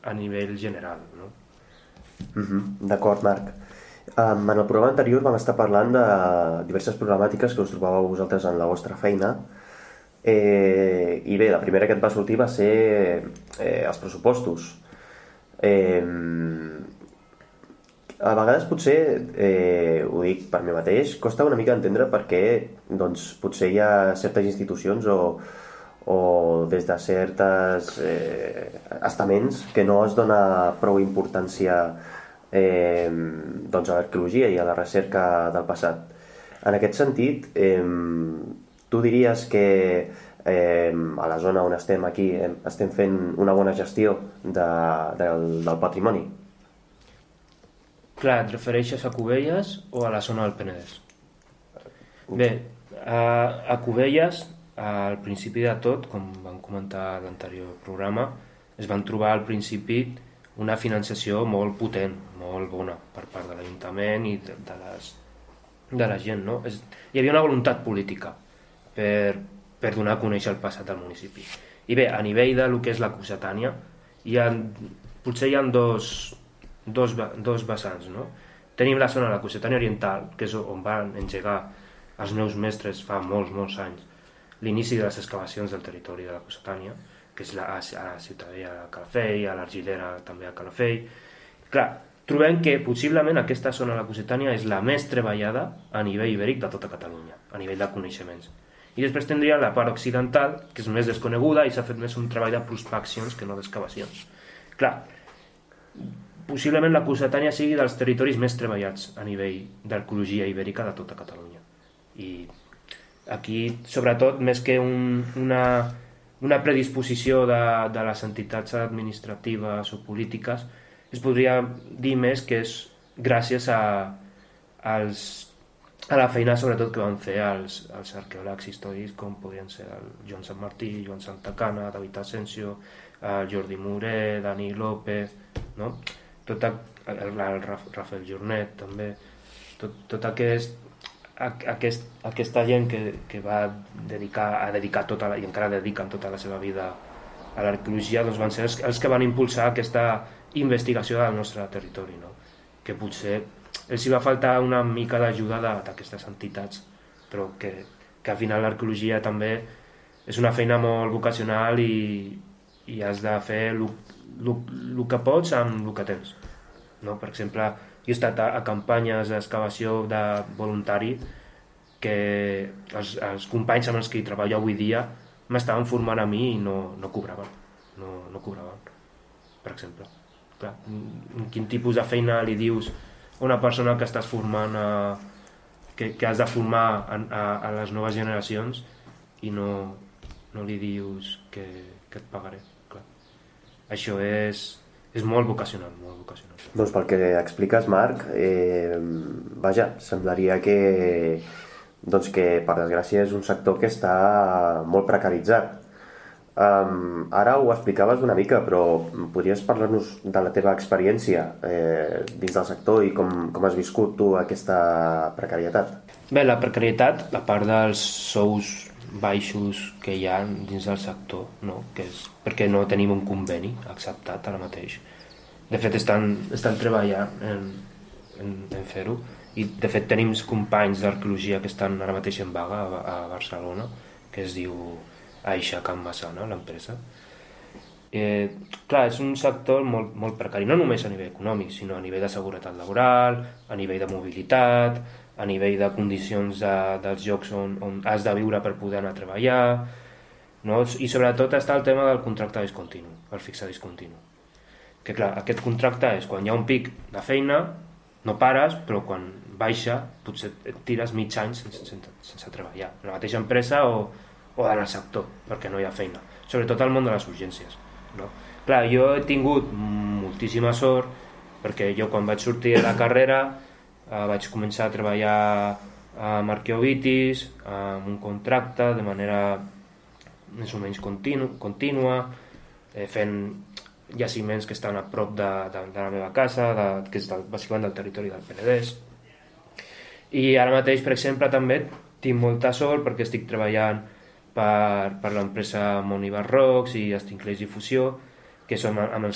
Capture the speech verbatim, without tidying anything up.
a nivell general, no? Mm-hmm. D'acord, Marc. Um, en el programa anterior vam estar parlant de diverses problemàtiques que us trobàveu vosaltres en la vostra feina. Eh, I bé, la primera que et va sortir va ser eh, els pressupostos. Eh, a vegades potser, eh, ho dic per mi mateix, costa una mica entendre per què doncs, potser hi ha certes institucions o, o des de certes eh, estaments que no es dona prou importància eh, doncs a l'arqueologia i a la recerca del passat. En aquest sentit, eh, tu diries que eh, a la zona on estem aquí eh, estem fent una bona gestió de, del, del patrimoni? Clar, et refereixes a Cubelles o a la zona del Penedès? Bé, a, a Cubelles, al principi de tot, com vam comentar a l'anterior programa, es van trobar al principi una financiació molt potent, molt bona per part de l'Ajuntament i de, de, les, de la gent, no? Es, hi havia una voluntat política per, per donar a conèixer el passat del municipi. I bé, a nivell de lo que és la Cocetània, hi ha, potser hi ha dos, dos, dos vessants, no? Tenim la zona de la Cocetània Oriental, que és on van engegar els meus mestres fa molts, molts anys l'inici de les excavacions del territori de la Cocetània, que és la, a la Ciutadella de Calafell, a l'Argilera també a Calafell. Clar, trobem que possiblement aquesta zona de la Cocetània és la més treballada a nivell ibèric de tota Catalunya, a nivell de coneixements. I després tindria la part occidental, que és més desconeguda i s'ha fet més un treball de prospeccions que no d'excavacions. Clar, possiblement la Cocetània sigui dels territoris més treballats a nivell d'arqueologia ibèrica de tota Catalunya. I aquí, sobretot, més que un, una, una predisposició de, de les entitats administratives o polítiques, es podria dir més que és gràcies a, als, a la feina sobretot que van fer els, els arqueòlegs històrics com podrien ser el Joan Sant Martí, Joan Santacana, David Asensio, el Jordi Morer, Dani López, no? Tot el, el, el Rafael Jornet també, tot, tot aquest Aquest, aquesta gent que, que va dedicar, a dedicar tota la, i encara dediquen tota la seva vida a l'arqueologia, doncs van ser els, els que van impulsar aquesta investigació del nostre territori, no? Que potser els hi va faltar una mica d'ajuda d'aquestes entitats, però que, que al final l'arqueologia també és una feina molt vocacional i, i has de fer el que pots amb el que tens, no? Per exemple, jo he estat a, a campanyes d'excavació de voluntari que els, els companys amb els que hi treballo avui dia m'estaven formant a mi i no, no cobraven, no, no cobraven, per exemple. Clar, quin tipus de feina li dius a una persona que estàs formant, a, que, que has de formar a, a, a les noves generacions i no, no li dius que, que et pagaré? Clar. Això és... és molt vocacional, molt vocacional. Doncs pel que expliques, Marc, eh, vaja, semblaria que, doncs que, per desgràcia, és un sector que està molt precaritzat. Um, ara ho explicaves una mica, però podries parlar-nos de la teva experiència eh, dins del sector i com, com has viscut tu aquesta precarietat? Bé, la precarietat, a part dels sous baixos que hi ha dins del sector, no? Que és perquè no tenim un conveni acceptat ara mateix. De fet, estan, estan treballant en, en, en fer-ho i de fet tenim companys d'arqueologia que estan ara mateix en vaga a, a Barcelona, que es diu Aixa Can Massana, l'empresa. Eh, clar, és un sector molt, molt precari, no només a nivell econòmic, sinó a nivell de seguretat laboral, a nivell de mobilitat, a nivell de condicions de, dels llocs on, on has de viure per poder anar a treballar, no? I sobretot està el tema del contracte discontinu, el fixe discontinu. Que clar, aquest contracte és quan hi ha un pic de feina, no pares, però quan baixa potser et tires mig any sense, sense, sense treballar, en la mateixa empresa o, o en el sector, perquè no hi ha feina, sobretot al món de les urgències, no? Clar, jo he tingut moltíssima sort, perquè jo quan vaig sortir de la carrera eh, vaig començar a treballar amb arqueovitis, amb un contracte de manera més o menys continu, contínua, eh, fent jaciments que estan a prop de, de, de la meva casa, de, que és del, bàsicament del territori del Penedès. I ara mateix, per exemple, també tinc molta sort perquè estic treballant per, per l'empresa Moni Barrocs i Extincleix Difusió, que som amb els